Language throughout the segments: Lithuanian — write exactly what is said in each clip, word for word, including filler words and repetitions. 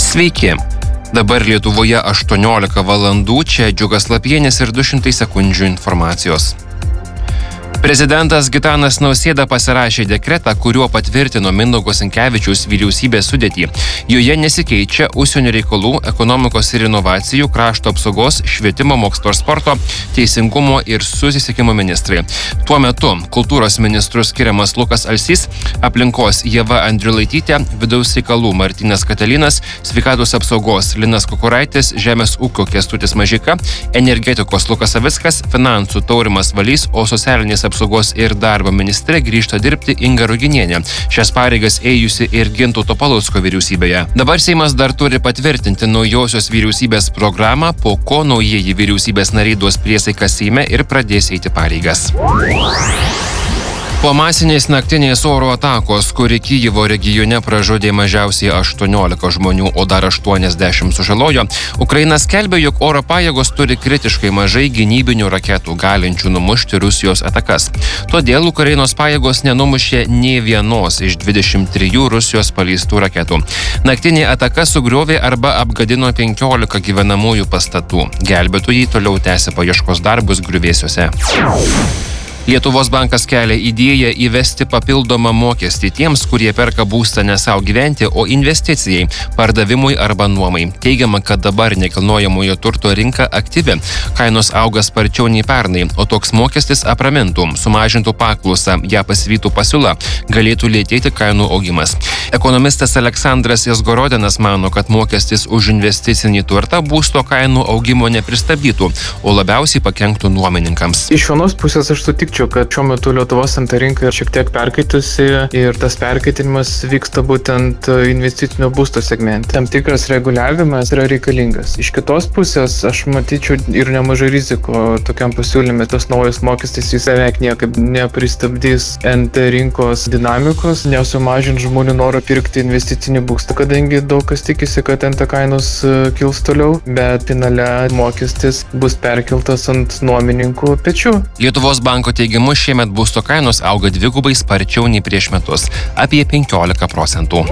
Sveiki. Dabar Lietuvoje aštuoniolika valandų, čia Džiugas Lapienis ir du šimtai sekundžių informacijos. Prezidentas Gitanas Nausėda pasirašė dekretą, kuriuo patvirtino Mindaugo Sinkevičiaus vyriausybės sudėtį. Joje nesikeičia užsienio reikalų, ekonomikos ir inovacijų, krašto apsaugos, švietimo, mokslo ir sporto, teisingumo ir susisiekimo ministrai. Tuo metu kultūros ministru skiriamas Lukas Alsys, aplinkos Ieva Andriulaitytė, vidaus reikalų Martynas Katalinas, sveikatos apsaugos Linas Kukuraitis, žemės ūkio Kęstutis Mažeika, energetikos Lukas Savickas, finansų Taurimas Valys, o socialinės apsaugos ir darbo ministrė grįžta dirbti Inga Ruginienė. Šias pareigas ėjusi ir Gintauto Palucko vyriausybėje. Dabar Seimas dar turi patvirtinti naujosios vyriausybės programą, po ko naujieji vyriausybės nariai duos priesaiką Seime ir pradės eiti pareigas. Po masinės naktinės oro atakos, kuri Kyjivo regione pražudė mažiausiai aštuoniolika žmonių, o dar aštuoniasdešimt sužalojo, Ukraina skelbia, jog oro pajėgos turi kritiškai mažai gynybinių raketų, galinčių numušti Rusijos atakas. Todėl Ukrainos pajėgos nenumušė nė vienos iš dvidešimt trijų Rusijos paleistų raketų. Naktinė ataka sugriovė arba apgadino penkiolika gyvenamųjų pastatų. Gelbėtojai toliau tęsia paieškos darbus griuvėsiuose. Lietuvos bankas kelia idėją įvesti papildomą mokestį tiems, kurie perka būstą ne savo gyventi, o investicijai, pardavimui arba nuomai. Teigiama, kad dabar nekilnojamojo turto rinka aktyvi, kainos auga sparčiau nei pernai, o toks mokestis apramintų, sumažintų paklausą, ją pasivytų pasiūla, galėtų lėtėti kainų augimas. Ekonomistas Aleksandras Jasgorodinas mano, kad mokestis už investicinį turtą būsto kainų augimo nepristabdytų, o labiausiai pakenktų nuomininkams. Iš vienos pusės aš sutikčiau, kad šiuo metu Lietuvos nt rinka šiek tiek perkaitusi ir tas perkaitinimas vyksta būtent investicinio būsto segmente. Tam tikras reguliavimas yra reikalingas. Iš kitos pusės aš matyčiau ir nemažai riziko tokiam pasiūlyme. Tas naujas mokestis jis beveik niekaip nepristabdys nt rinkos dinamikos, nesumažins žmonių norą pirkti investicinį būstą, kadangi daug kas tikisi, kad nt kainos kils toliau, bet finale mokestis bus perkeltas ant nuomininkų pečių. Lietuvos banko teigimu šiemet būsto kainos auga dvigubai sparčiau nei prieš metus – apie penkiolika procentų.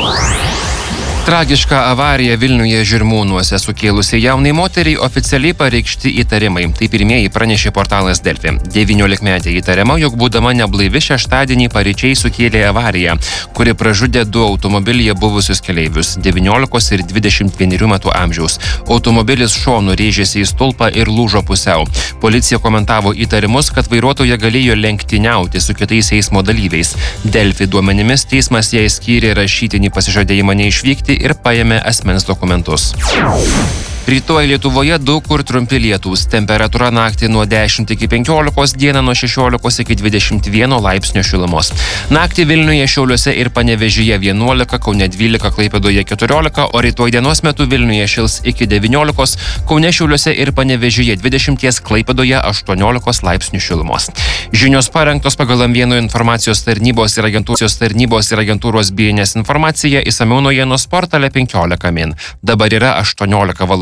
Tragiška avarija Vilniuje Žirmūnuose sukėlusi jaunai moteriai oficialiai pareikšti įtarimai. Tai pirmieji pranešė portalas Delfi. devyniolikmetė įtariama, jog būdama neblaivi šeštadienį paryčiai sukėlė avariją, kuri pražudė du automobilyje buvusius keleivius – devyniolikos ir dvidešimt vienerių metų amžiaus. Automobilis šonu rėžėsi į stulpą ir lūžo pusiau. Policija komentavo įtarimus, kad vairuotoja galėjo lenktyniauti su kitais eismo dalyviais. Delfi duomenimis teismas jai skyrė rašytinį pasižadėjimą neišvykti ir paėmė asmens dokumentus. Rytoj Lietuvoje daug kur trumpi lietūs. Temperatūra naktį nuo dešimt iki penkiolikos, dieną nuo šešiolikos iki dvidešimt vieno laipsnio šilumos. Naktį Vilniuje, Šiauliuose ir Panevėžyje vienuolika, Kaune dvylika, Klaipėdoje keturiolika, o rytoj dienos metu Vilniuje šils iki devyniolikos, Kaune, Šiauliuose ir Panevėžyje dvidešimt, Klaipėdoje aštuoniolikos laipsnių šilumos. Žinios parengtos pagal M vienas informacijos tarnybos ir agentūros tarnybos ir agentūros B N S informacija, išsamiau naujienos portale penkiolika min. Dabar yra aštuoniolika valandų.